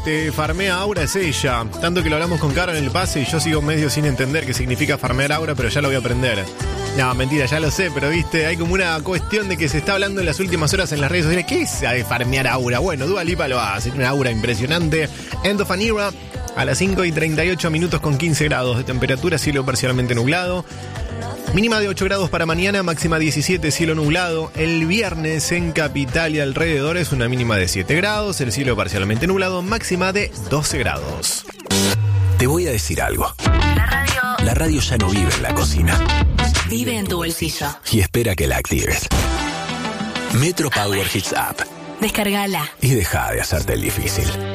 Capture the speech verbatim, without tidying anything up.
te farmea aura es ella. Tanto que lo hablamos con Caro en el pase y yo sigo medio sin entender qué significa farmear aura, pero ya lo voy a aprender. No, mentira, ya lo sé, pero viste, hay como una cuestión de que se está hablando en las últimas horas en las redes sociales. ¿Qué es de farmear aura? Bueno, Dua Lipa lo hace, una aura impresionante. End of an Era, a las cinco y treinta y ocho minutos con quince grados de temperatura, cielo parcialmente nublado. Mínima de ocho grados para mañana, máxima diecisiete, cielo nublado. El viernes en Capital y alrededores una mínima de siete grados, el cielo parcialmente nublado, máxima de doce grados. Te voy a decir algo. La radio... La radio ya no vive en la cocina. Vive en tu bolsillo. Y espera que la actives. Metro Power Hits App. Descárgala. Y deja de hacerte el difícil.